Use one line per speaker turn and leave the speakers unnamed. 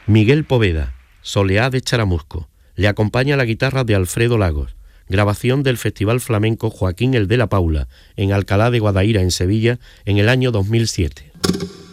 Miguel Poveda, Soleá de Charamusco. Le acompaña la guitarra de Alfredo Lagos. Grabación del Festival Flamenco Joaquín el de la Paula, en Alcalá de Guadaira, en Sevilla, en el año 2007.